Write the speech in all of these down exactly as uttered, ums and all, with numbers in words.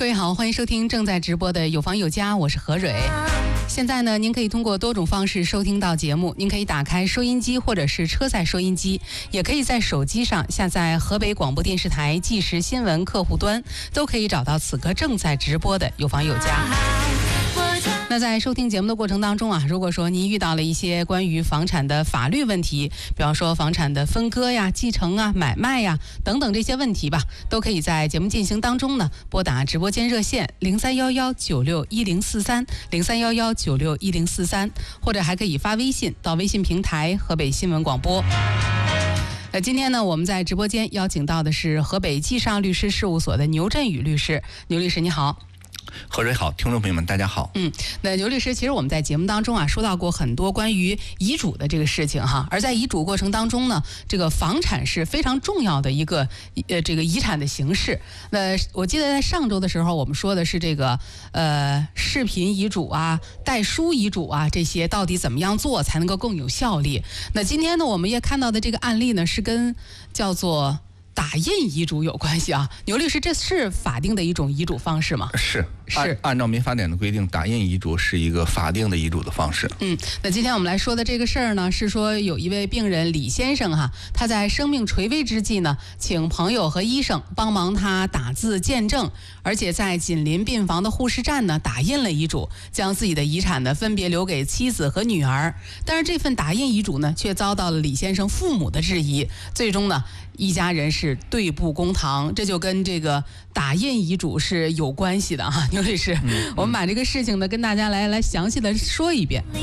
各位好，欢迎收听正在直播的有房有家，我是何蕊。现在呢，您可以通过多种方式收听到节目。您可以打开收音机或者是车载收音机，也可以在手机上下载河北广播电视台即时新闻客户端，都可以找到此刻正在直播的有房有家。那在收听节目的过程当中啊，如果说您遇到了一些关于房产的法律问题，比方说房产的分割呀、继承啊、买卖呀等等这些问题吧，都可以在节目进行当中呢拨打直播间热线零三幺幺九六一零四三零三幺幺九六一零四三，或者还可以发微信到微信平台河北新闻广播。呃，今天呢，我们在直播间邀请到的是河北纪尚律师事务所的牛振宇律师。牛律师你好。 何蕊好，听众朋友们大家好。 嗯，那牛律师，其实我们在节目当中啊说到过很多关于遗嘱的这个事情哈，而在遗嘱过程当中呢，这个房产是非常重要的一个呃这个遗产的形式。那我记得在上周的时候，我们说的是这个呃视频遗嘱啊、代书遗嘱啊这些到底怎么样做才能够更有效力。那今天呢，我们也看到的这个案例呢，是跟叫做打印遗嘱有关系啊。牛律师，这是法定的一种遗嘱方式吗？ 是， 是按按照民法典的规定，打印遗嘱是一个法定的遗嘱的方式。 嗯，那今天我们来说的这个事儿呢，是说有一位病人李先生哈，他在生命垂危之际呢，请朋友和医生帮忙他打字见证，而且在紧邻病房的护士站呢打印了遗嘱，将自己的遗产呢分别留给妻子和女儿。但是这份打印遗嘱呢，却遭到了李先生父母的质疑，最终呢，一家人是对簿公堂，这就跟这个打印遗嘱是有关系的哈。牛律师，嗯、我们把这个事情呢跟大家来来详细的说一遍。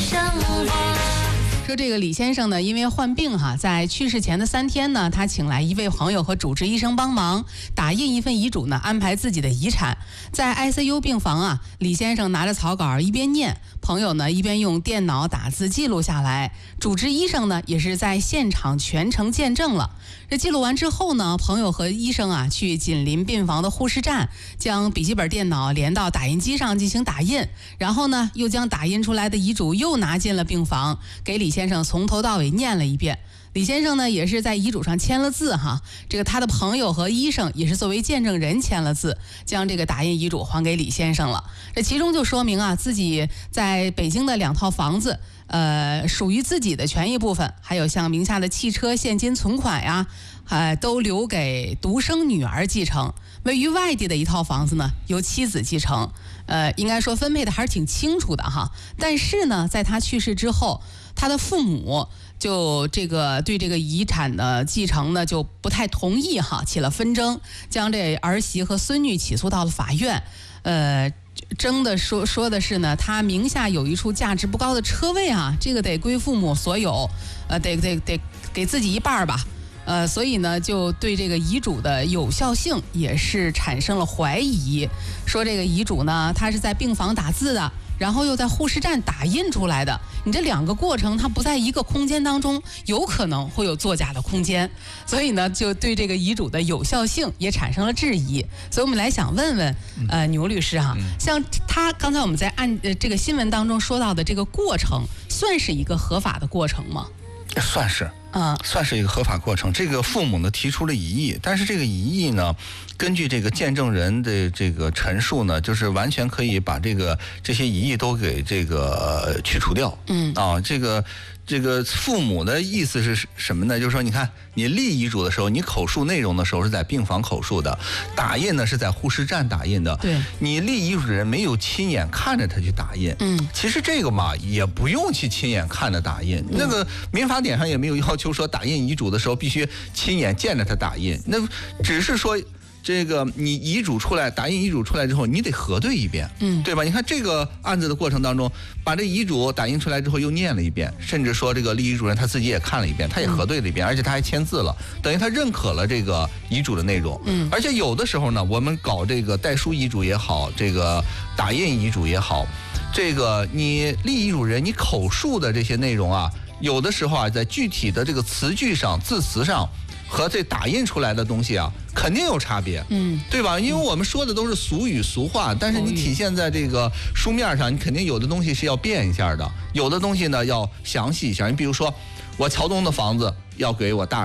说这个李先生呢，因为患病哈，在去世前的三天呢，他请来一位朋友和主治医生帮忙打印一份遗嘱呢，安排自己的遗产。在 I C U 病房啊，李先生拿着草稿一边念，朋友呢一边用电脑打字记录下来，主治医生呢也是在现场全程见证了。这记录完之后呢，朋友和医生啊去紧邻病房的护士站，将笔记本电脑连到打印机上进行打印，然后呢又将打印出来的遗嘱又拿进了病房，给李先生从头到尾念了一遍。李先生呢也是在遗嘱上签了字哈，这个他的朋友和医生也是作为见证人签了字，将这个打印遗嘱还给李先生了。这其中就说明啊，自己在北京的两套房子，呃，属于自己的权益部分，还有像名下的汽车、现金存款呀，呃，都留给独生女儿继承。位于外地的一套房子呢，由妻子继承。呃，应该说分配的还是挺清楚的哈。但是呢，在他去世之后，他的父母就这个对这个遗产的继承呢就不太同意哈，起了纷争，将这儿媳和孙女起诉到了法院。呃，争的说说的是呢，他名下有一处价值不高的车位啊，这个得归父母所有，呃，得得得给自己一半吧。呃，所以呢，就对这个遗嘱的有效性也是产生了怀疑，说这个遗嘱呢，它是在病房打字的，然后又在护士站打印出来的，你这两个过程它不在一个空间当中，有可能会有作假的空间，所以呢，就对这个遗嘱的有效性也产生了质疑。所以我们来想问问，呃，牛律师哈，像他刚才我们在按呃这个新闻当中说到的这个过程，算是一个合法的过程吗？ 算是。嗯，算是一个合法过程。这个父母呢提出了异议，但是这个异议呢，根据这个见证人的这个陈述呢，就是完全可以把这个这些异议都给这个去除掉。嗯啊，这个这个父母的意思是什么呢？就是说，你看你立遗嘱的时候，你口述内容的时候是在病房口述的，打印呢是在护士站打印的。对，你立遗嘱的人没有亲眼看着他去打印。嗯，其实这个嘛也不用去亲眼看着打印，嗯、那个民法典上也没有要求。就说打印遗嘱的时候必须亲眼见着他打印，那只是说这个你遗嘱出来，打印遗嘱出来之后，你得核对一遍，嗯，对吧？你看这个案子的过程当中，把这遗嘱打印出来之后又念了一遍，甚至说这个立遗嘱人他自己也看了一遍，他也核对了一遍，而且他还签字了，等于他认可了这个遗嘱的内容。嗯，而且有的时候呢，我们搞这个代书遗嘱也好，这个打印遗嘱也好，这个你立遗嘱人你口述的这些内容啊。有的时候啊，在具体的这个词句上、字词上，和这打印出来的东西啊，肯定有差别，嗯，对吧？因为我们说的都是俗语俗话，但是你体现在这个书面上，你肯定有的东西是要变一下的，有的东西呢要详细一下。你比如说，我桥东的房子要给我大儿子，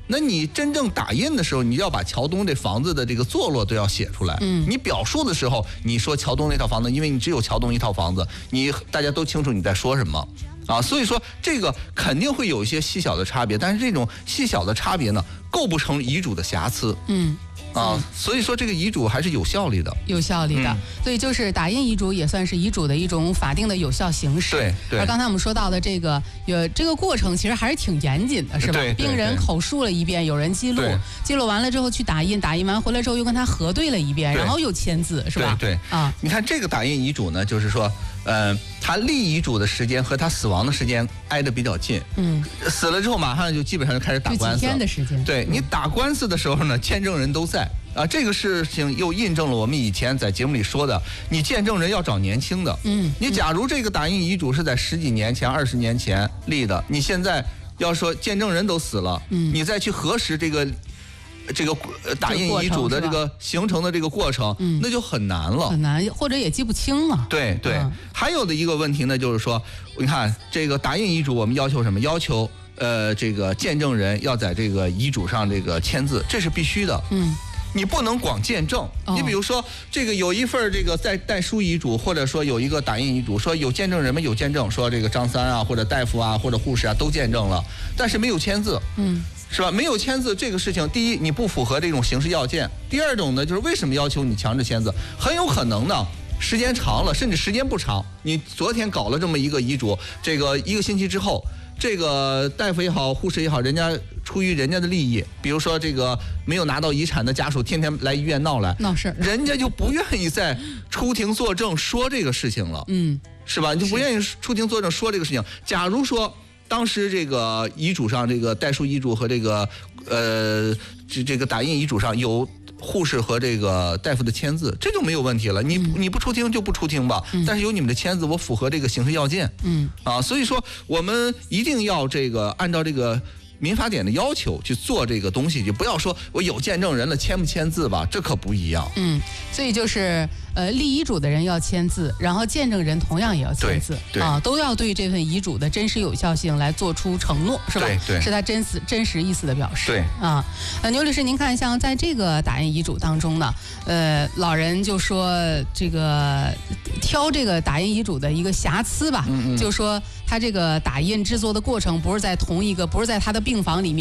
那你真正打印的时候，你要把桥东这房子的这个坐落都要写出来。 嗯， 你表述的时候，你说桥东那套房子，因为你只有桥东一套房子，你大家都清楚你在说什么啊，所以说这个肯定会有一些细小的差别，但是这种细小的差别呢，构不成遗嘱的瑕疵。 嗯。 啊，所以说这个遗嘱还是有效力的， 有效力的，嗯、所以就是打印遗嘱也算是遗嘱的一种法定的有效形式。 对对。 而刚才我们说到的这个，有这个过程其实还是挺严谨的，是吧？ 对对对。 病人口述了一遍，有人记录，记录完了之后去打印，打印完回来之后又跟他核对了一遍，然后又签字，是吧？ 对对。啊，你看这个打印遗嘱呢，就是说，呃，他立遗嘱的时间和他死亡的时间挨得比较近。嗯。死了之后马上就基本上就开始打官司。 几天的时间。 对、嗯、你打官司的时候呢，见证人都在。啊，这个事情又印证了我们以前在节目里说的，你见证人要找年轻的。嗯，你假如这个打印遗嘱是在十几年前、二十年前立的，你现在要说见证人都死了，嗯，你再去核实这个这个打印遗嘱的这个形成的这个过程，嗯，那就很难了， 很难，或者也记不清了。 对对、嗯，还有的一个问题呢，就是说，你看这个打印遗嘱，我们要求什么？要求呃，这个见证人要在这个遗嘱上这个签字，这是必须的。嗯。你不能光见证，你比如说这个有一份这个在代书遗嘱，或者说有一个打印遗嘱，说有见证人们有见证，说这个张三啊或者大夫啊或者护士啊都见证了，但是没有签字，嗯，是吧？没有签字这个事情，第一你不符合这种形式要件，第二种呢就是为什么要求你强制签字？很有可能呢时间长了，甚至时间不长，你昨天搞了这么一个遗嘱，这个一个星期之后。这个大夫也好，护士也好，人家出于人家的利益，比如说这个没有拿到遗产的家属，天天来医院闹来， 闹事， 人家就不愿意再出庭作证说这个事情了，嗯，是吧？你就不愿意出庭作证说这个事情。假如说当时这个遗嘱上，这个代书遗嘱和这个呃这这个打印遗嘱上有护士和这个大夫的签字，这就没有问题了。你你不出庭就不出庭吧，嗯、但是有你们的签字，我符合这个形式要件。嗯啊，所以说我们一定要这个按照这个民法典的要求去做这个东西，就不要说我有见证人了签不签字吧，这可不一样。 嗯，所以就是呃立遗嘱的人要签字，然后见证人同样也要签字，啊，都要对这份遗嘱的真实有效性来做出承诺，是吧？ 对对， 是他真实真实意思的表示。 对啊，呃，牛律师，您看，像在这个打印遗嘱当中呢，呃，老人就说这个挑这个打印遗嘱的一个瑕疵吧，嗯嗯就说他这个打印制作的过程不是在同一个，不是在他的病房里面。